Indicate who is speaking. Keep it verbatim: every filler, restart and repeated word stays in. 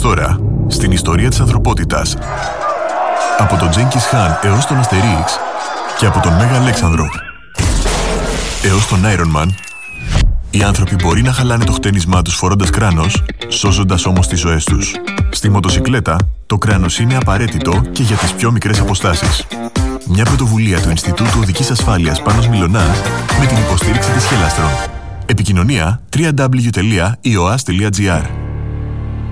Speaker 1: τώρα στην ιστορία της ανθρωπότητας. Από τον Τζένκις Χάν έως τον Αστερίξ και από τον Μέγα Αλέξανδρο έως τον Iron Man, οι άνθρωποι μπορεί να χαλάνε το χτένισμά τους φορώντας κράνος, σώζοντας όμως τις ζωές τους. Στη μοτοσικλέτα, το κράνος είναι απαραίτητο και για τις πιο μικρές αποστάσεις. Μια πρωτοβουλία του Ινστιτούτου Οδικής Ασφάλειας Πάνος Μιλωνάς με την υποστήριξη της Χελάστρον. Επικοινωνία double-u double-u double-u τελεία ι ο ας τελεία τζι άρ.